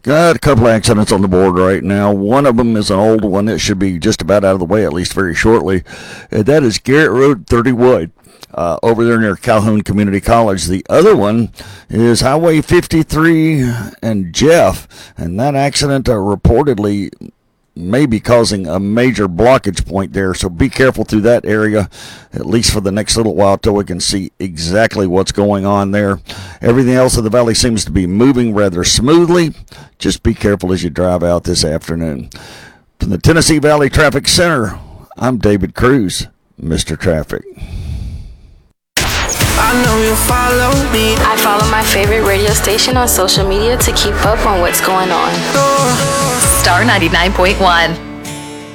Got a couple of accidents on the board right now. One of them is an old one that should be just about out of the way, at least very shortly. And that is Garrett Road 31. Over there near Calhoun Community College. The other one is Highway 53 and Jeff, and that accident reportedly may be causing a major blockage point there, so be careful through that area, at least for the next little while, till we can see exactly what's going on there. Everything else in the valley seems to be moving rather smoothly. Just be careful as you drive out this afternoon. From the Tennessee Valley Traffic Center, I'm David Cruz, Mr. Traffic. I know you follow me. I follow my favorite radio station on social media to keep up on what's going on. Star 99.1.